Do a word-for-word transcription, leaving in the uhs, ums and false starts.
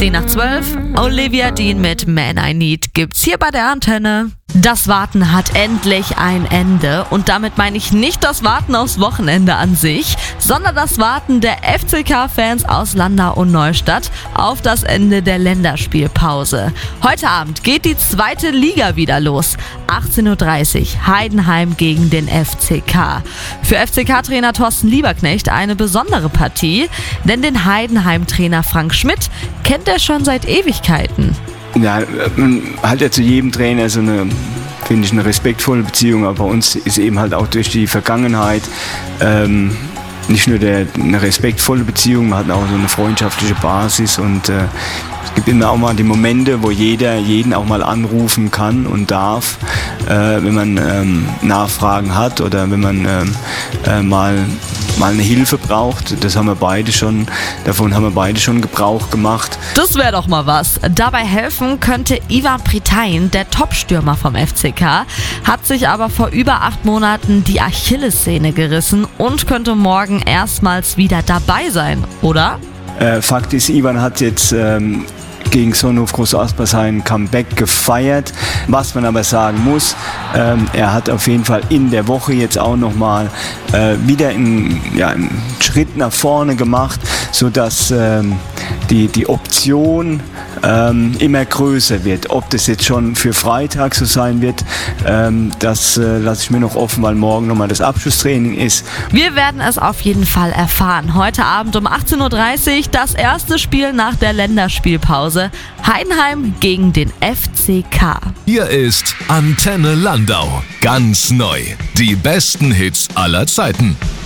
zehn nach zwölf, Olivia Dean mit Man I Need gibt's hier bei der Antenne. Das Warten hat endlich ein Ende und damit meine ich nicht das Warten aufs Wochenende an sich, sondern das Warten der F C K-Fans aus Landau und Neustadt auf das Ende der Länderspielpause. Heute Abend geht die zweite Liga wieder los. achtzehn Uhr dreißig, Heidenheim gegen den F C K. Für F C K-Trainer Thorsten Lieberknecht eine besondere Partie, denn den Heidenheim-Trainer Frank Schmidt kennt er schon seit Ewigkeiten. Ja, man hat ja zu jedem Trainer so eine, finde ich, eine respektvolle Beziehung, aber bei uns ist eben halt auch durch die Vergangenheit ähm, nicht nur der, eine respektvolle Beziehung, man hat auch so eine freundschaftliche Basis und äh, es gibt immer auch mal die Momente, wo jeder jeden auch mal anrufen kann und darf, äh, wenn man ähm, Nachfragen hat oder wenn man ähm, äh, mal, mal eine Hilfe braucht. Das haben wir beide schon, davon haben wir beide schon Gebrauch gemacht. Das wäre doch mal was. Dabei helfen könnte Ivan Pritain, der Top-Stürmer vom F C K, hat sich aber vor über acht Monaten die Achillessehne gerissen und könnte morgen erstmals wieder dabei sein, oder? Äh, Fakt ist, Ivan hat jetzt ähm, gegen Sonnenhof Groß Asper sein Comeback gefeiert. Was man aber sagen muss, ähm, er hat auf jeden Fall in der Woche jetzt auch nochmal äh, wieder einen, ja, einen Schritt nach vorne gemacht, sodass ähm, die, die Option ähm, immer größer wird. Ob das jetzt schon für Freitag so sein wird, ähm, das äh, lasse ich mir noch offen, weil morgen nochmal das Abschlusstraining ist. Wir werden es auf jeden Fall erfahren. Heute Abend um achtzehn Uhr dreißig das erste Spiel nach der Länderspielpause. Heidenheim gegen den F C K. Hier ist Antenne Landau. Ganz neu. Die besten Hits aller Zeiten.